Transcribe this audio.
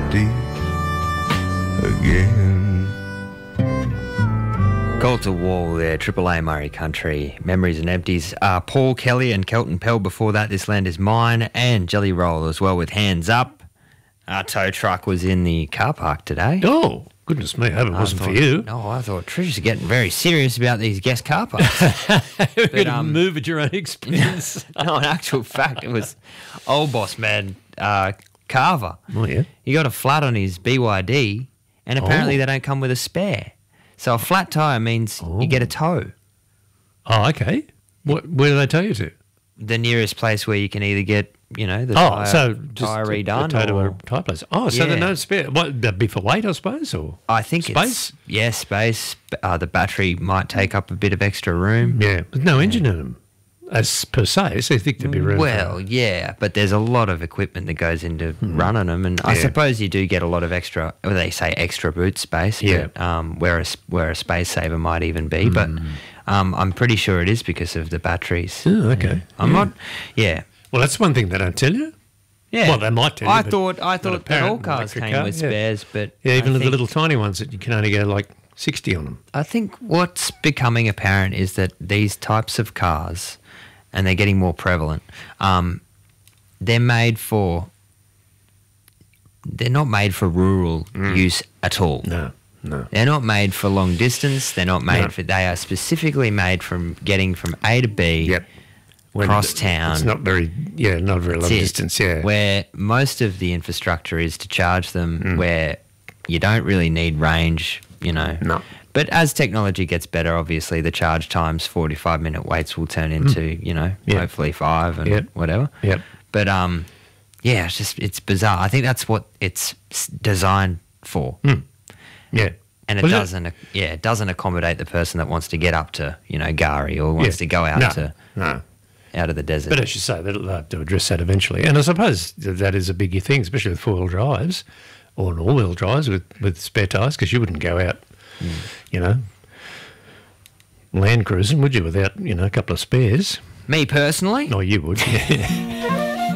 empty again. Call to Wall there, Triple A Murray Country, Memories and Empties. Paul Kelly and Kelton Pell before that, This Land Is Mine, and Jelly Roll as well with Hands Up. Our tow truck was in the car park today. Oh, goodness me, I hope it wasn't for you. No, I thought Trish's getting very serious about these guest car parks. You're going to move at your own expense. No, in actual fact, it was old boss man Carver. Oh, yeah. He got a flat on his BYD, and apparently they don't come with a spare. So a flat tyre means you get a tow. Oh, okay. Where do they tow you to? The nearest place where you can either get, the so just tyre redone. a tow to or, a tyre place. Oh, so they're no spare. What, that'd be for weight, I suppose, or I think space? Space. The battery might take up a bit of extra room. Yeah, with no engine in them, as per se, so you think there'd be room Well, yeah, but there's a lot of equipment that goes into running them, and I suppose you do get a lot of extra, well, they say extra boot space, but, where a space saver might even be, but I'm pretty sure it is because of the batteries. Oh, okay. I'm not, Well, that's one thing they don't tell you. Yeah. Well, they might tell you. I thought that all cars came with spares, but even the little tiny ones that you can only go like 60 on them. I think what's becoming apparent is that these types of cars, and they're getting more prevalent, they're not made for rural use at all. No. They're not made for long distance. They're not made for. They are specifically made from getting from A to B. Cross town. It's not very long distance, where most of the infrastructure is to charge them, where you don't really need range, No. But as technology gets better, obviously the charge times, 45-minute waits will turn into, hopefully 5 and whatever. Yep. But it's bizarre. I think that's what it's designed for. Yeah. And it doesn't accommodate the person that wants to get up to, Gari or wants to go out out of the desert. But as you say, they'll have to address that eventually. And I suppose that is a biggie thing, especially with four-wheel drives or an all-wheel drives with spare tyres, because you wouldn't go out, land cruising, would you, without, a couple of spares? Me personally? No, you would.